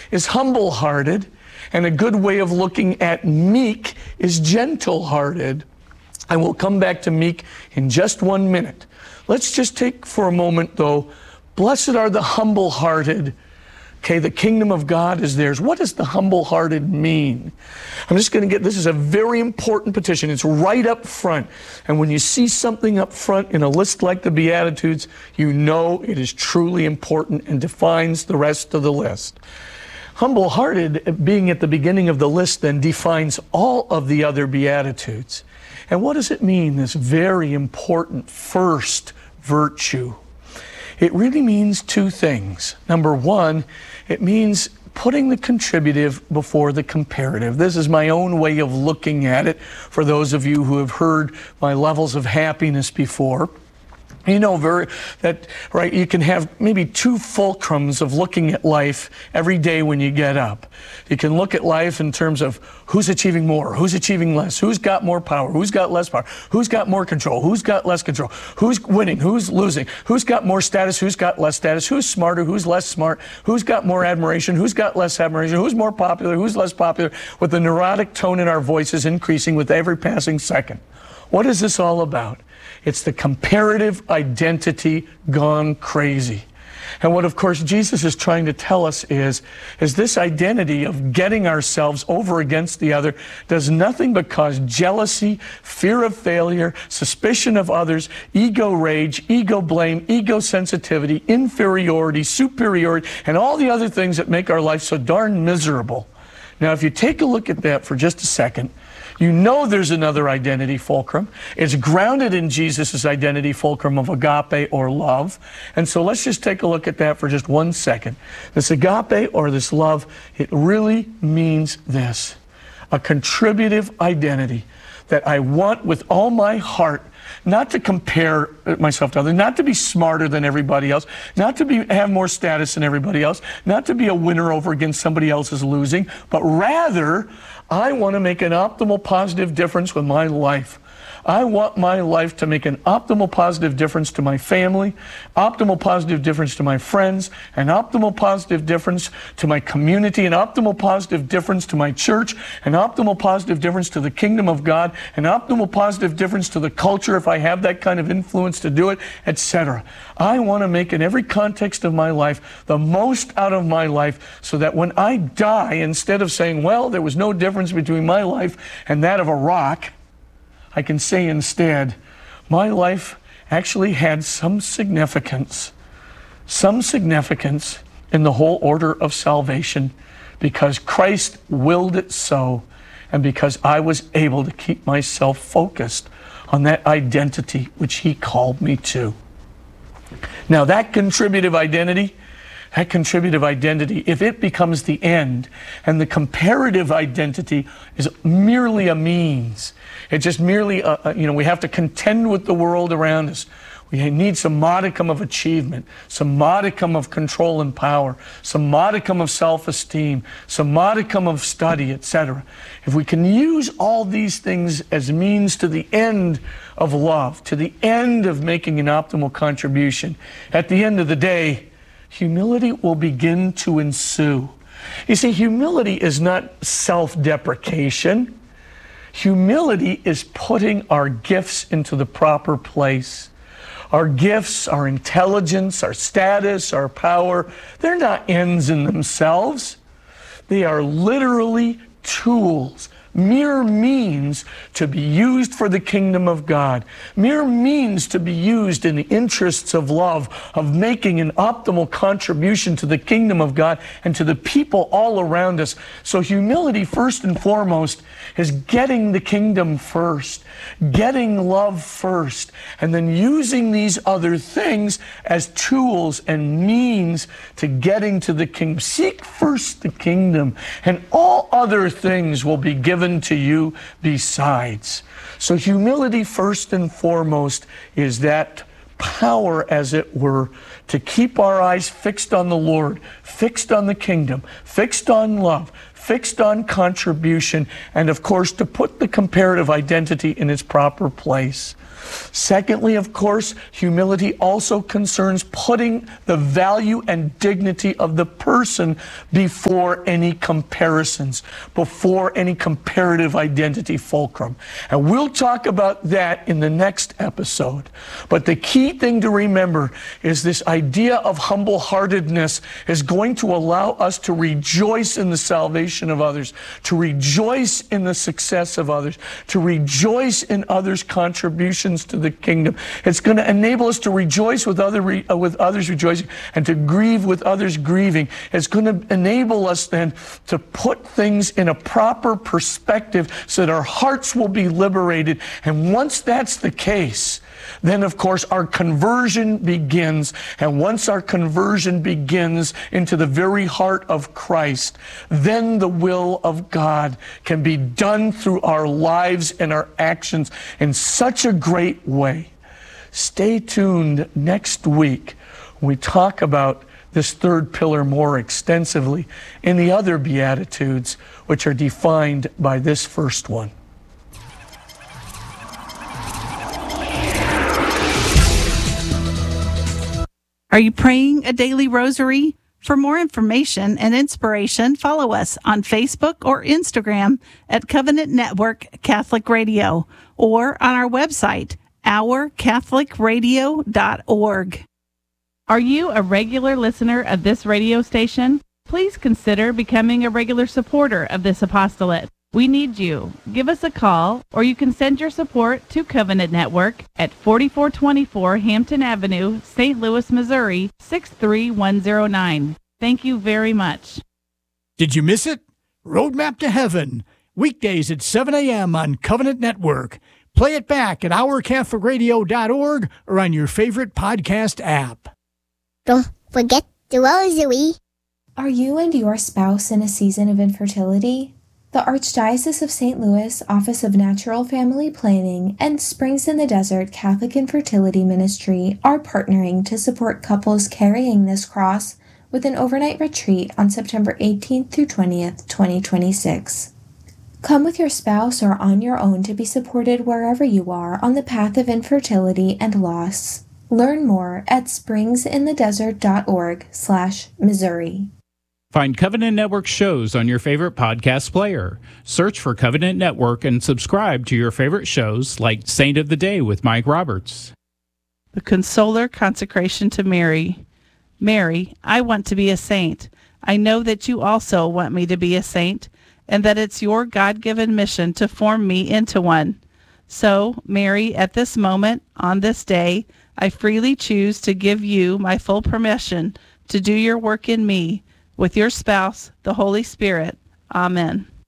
is humble-hearted, and a good way of looking at meek is gentle-hearted. And we'll come back to meek in just 1 minute. Let's just take for a moment, though, blessed are the humble-hearted. Okay, the kingdom of God is theirs. What does the humble-hearted mean? I'm just going to this is a very important petition. It's right up front. And when you see something up front in a list like the Beatitudes, you know it is truly important and defines the rest of the list. Humble-hearted, being at the beginning of the list, then defines all of the other Beatitudes. And what does it mean, this very important first virtue? It really means two things. Number one, it means putting the contributive before the comparative. This is my own way of looking at it for those of you who have heard my levels of happiness before. You know right, you can have maybe two fulcrums of looking at life every day when you get up. You can look at life in terms of who's achieving more, who's achieving less, who's got more power, who's got less power, who's got more control, who's got less control, who's winning, who's losing, who's got more status, who's got less status, who's smarter, who's less smart, who's got more admiration, who's got less admiration, who's more popular, who's less popular, with the neurotic tone in our voices increasing with every passing second. What is this all about? It's the comparative identity gone crazy. And what, of course, Jesus is trying to tell us is this identity of getting ourselves over against the other does nothing but cause jealousy, fear of failure, suspicion of others, ego rage, ego blame, ego sensitivity, inferiority, superiority, and all the other things that make our life so darn miserable. Now, if you take a look at that for just a second, you know there's another identity fulcrum. It's grounded in Jesus' identity fulcrum of agape or love. And so let's just take a look at that for just 1 second. This agape or this love, it really means this: a contributive identity that I want with all my heart not to compare myself to others, not to be smarter than everybody else, not to have more status than everybody else, not to be a winner over against somebody else's losing, but rather I want to make an optimal positive difference with my life. I want my life to make an optimal positive difference to my family, optimal positive difference to my friends, an optimal positive difference to my community, an optimal positive difference to my church, an optimal positive difference to the kingdom of God, an optimal positive difference to the culture if I have that kind of influence to do it, etc. I want to make in every context of my life the most out of my life so that when I die, instead of saying, well, there was no difference between my life and that of a rock, I can say instead, my life actually had some significance in the whole order of salvation because Christ willed it so, and because I was able to keep myself focused on that identity which He called me to. Now that contributive identity, if it becomes the end, and the comparative identity is merely a means, it's just merely, we have to contend with the world around us. We need some modicum of achievement, some modicum of control and power, some modicum of self-esteem, some modicum of study, etc. If we can use all these things as means to the end of love, to the end of making an optimal contribution, at the end of the day, humility will begin to ensue. You see, humility is not self-deprecation. Humility is putting our gifts into the proper place. Our gifts, our intelligence, our status, our power, they're not ends in themselves. They are literally tools, mere means to be used for the kingdom of God, mere means to be used in the interests of love, of making an optimal contribution to the kingdom of God and to the people all around us. So humility, first and foremost, is getting the kingdom first, getting love first, and then using these other things as tools and means to getting to the kingdom. Seek first the kingdom, and all other things will be given to you besides. So humility, first and foremost, is that power, as it were, to keep our eyes fixed on the Lord, fixed on the kingdom, fixed on love, fixed on contribution, and of course to put the comparative identity in its proper place. Secondly, of course, humility also concerns putting the value and dignity of the person before any comparisons, before any comparative identity fulcrum. And we'll talk about that in the next episode. But the key thing to remember is this idea of humble-heartedness is going to allow us to rejoice in the salvation of others, to rejoice in the success of others, to rejoice in others' contributions to the kingdom. It's going to enable us to rejoice with others rejoicing and to grieve with others grieving. It's going to enable us then to put things in a proper perspective so that our hearts will be liberated. And once that's the case, then of course our conversion begins. And once our conversion begins into the very heart of Christ, then the will of God can be done through our lives and our actions in such a great way. Stay tuned next week when we talk about this third pillar more extensively in the other Beatitudes, which are defined by this first one. Are you praying a daily rosary? For more information and inspiration, follow us on Facebook or Instagram at Covenant Network Catholic Radio or on our website, ourcatholicradio.org. Are you a regular listener of this radio station? Please consider becoming a regular supporter of this apostolate. We need you. Give us a call, or you can send your support to Covenant Network at 4424 Hampton Avenue, St. Louis, Missouri, 63109. Thank you very much. Did you miss it? Roadmap to Heaven, weekdays at 7 a.m. on Covenant Network. Play it back at ourcatholicradio.org or on your favorite podcast app. Don't forget the rosary. Are you and your spouse in a season of infertility? The Archdiocese of St. Louis Office of Natural Family Planning and Springs in the Desert Catholic Infertility Ministry are partnering to support couples carrying this cross with an overnight retreat on September 18th through 20th, 2026. Come with your spouse or on your own to be supported wherever you are on the path of infertility and loss. Learn more at springsinthedesert.org/Missouri. Find Covenant Network shows on your favorite podcast player. Search for Covenant Network and subscribe to your favorite shows like Saint of the Day with Mike Roberts. The Consoler Consecration to Mary. Mary, I want to be a saint. I know that you also want me to be a saint, and that it's your God-given mission to form me into one. So, Mary, at this moment, on this day, I freely choose to give you my full permission to do your work in me, with your spouse, the Holy Spirit. Amen.